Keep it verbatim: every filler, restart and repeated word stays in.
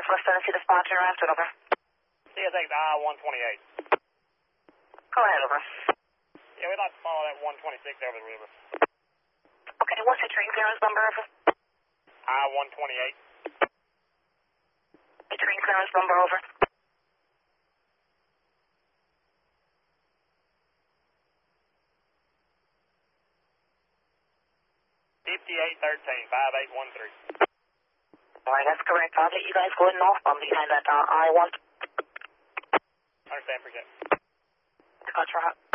Northwest Tennessee to spot interrupted, over. C S X to I one twenty-eight. Go ahead, over. Yeah, we'd like to follow that one twenty-six over the river. Okay, what's your train clearance number, over? I one twenty-eight. Your train clearance number, over. fifty-eight thirteen, five eight one three. Alright, that's correct. I'll get you guys going northbound behind that uh, I one. Understand, appreciate it. Gotcha.